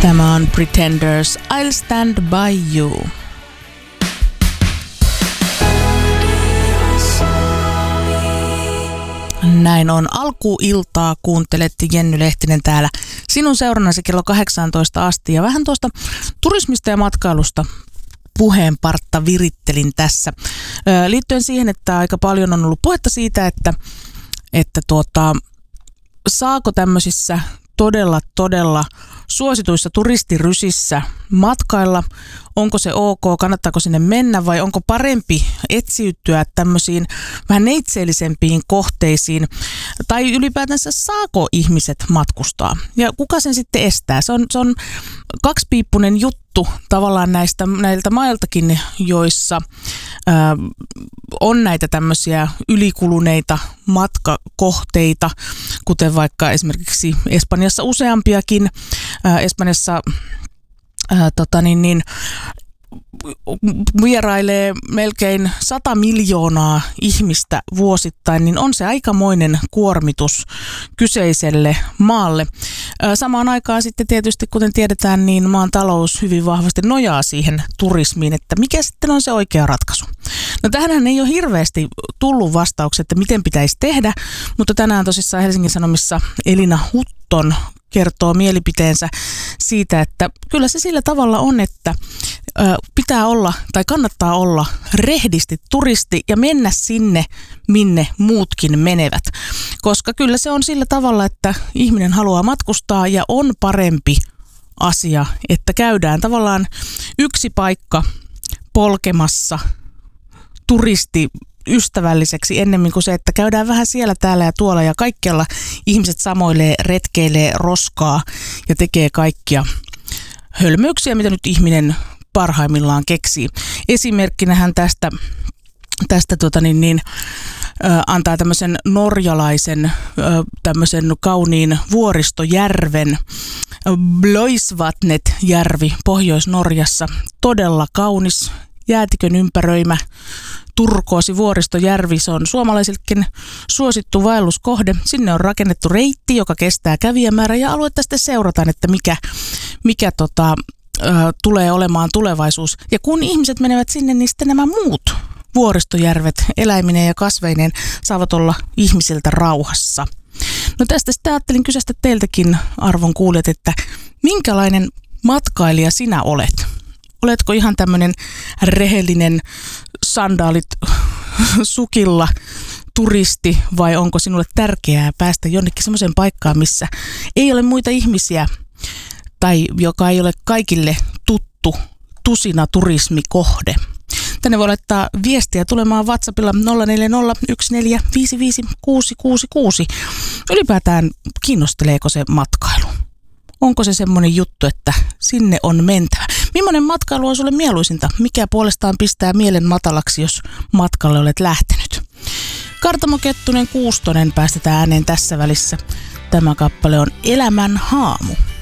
Tämä on Pretenders, I'll Stand By You. Näin on alkuiltaa, kuuntelet Jenny Lehtinen täällä sinun seurannasi kello 18 asti. Ja vähän tuosta turismista ja matkailusta puheenpartta virittelin tässä. Liittyen siihen, että aika paljon on ollut puhetta siitä, että saako tämmöisissä todella suosituissa turistirysissä matkailla, onko se ok, kannattaako sinne mennä vai onko parempi etsiytyä tämmöisiin vähän neitseellisempiin kohteisiin tai ylipäätänsä saako ihmiset matkustaa ja kuka sen sitten estää. Se on kaksipiippunen juttu tavallaan näiltä mailtakin, joissa on näitä tämmöisiä ylikuluneita matkakohteita, kuten vaikka esimerkiksi Espanjassa useampiakin. Espanjassa vierailee melkein 100 miljoonaa ihmistä vuosittain, niin on se aikamoinen kuormitus kyseiselle maalle. Samaan aikaan sitten tietysti, kuten tiedetään, niin maan talous hyvin vahvasti nojaa siihen turismiin, että mikä sitten on se oikea ratkaisu. No tähänhän ei ole hirveästi tullut vastauksia, että miten pitäisi tehdä, mutta tänään tosissaan Helsingin Sanomissa Elina Hutton kertoo mielipiteensä siitä, että kyllä se sillä tavalla on, että pitää olla tai kannattaa olla rehdisti turisti ja mennä sinne, minne muutkin menevät. Koska kyllä se on sillä tavalla, että ihminen haluaa matkustaa ja on parempi asia, että käydään tavallaan yksi paikka polkemassa turistiystävälliseksi ennemmin kuin se, että käydään vähän siellä, täällä ja tuolla ja kaikkialla ihmiset samoilee, retkeilee, roskaa ja tekee kaikkia hölmöyksiä, mitä nyt ihminen parhaimmillaan keksii. Esimerkkinähän tästä antaa tämmöisen norjalaisen tämmöisen kauniin vuoristojärven, Bløisvatnet-järvi Pohjois-Norjassa. Todella kaunis, jäätikön ympäröimä turkoosi vuoristojärvi. Se on suomalaisillekin suosittu vaelluskohde. Sinne on rakennettu reitti, joka kestää kävijämäärä ja aluetta sitten seurataan, että mikä tulee olemaan tulevaisuus. Ja kun ihmiset menevät sinne, niin sitten nämä muut vuoristojärvet eläiminen ja kasveineen saavat olla ihmisiltä rauhassa. No tästä sitten ajattelin kysästä teiltäkin, arvon kuulijat, että minkälainen matkailija sinä olet? Oletko ihan tämmöinen rehellinen sandaalit sukilla turisti vai onko sinulle tärkeää päästä jonnekin semmoiseen paikkaan, missä ei ole muita ihmisiä tai joka ei ole kaikille tuttu tusina turismikohde? Tänne voi laittaa viestiä tulemaan WhatsAppilla 0401455666. Ylipäätään kiinnosteleeko se matkailu? Onko se semmoinen juttu, että sinne on mentävä? Millainen matkailu on sulle mieluisinta? Mikä puolestaan pistää mielen matalaksi, jos matkalle olet lähtenyt? Kartamo Kettunen Kuustonen päästetään ääneen tässä välissä. Tämä kappale on Elämän haamu.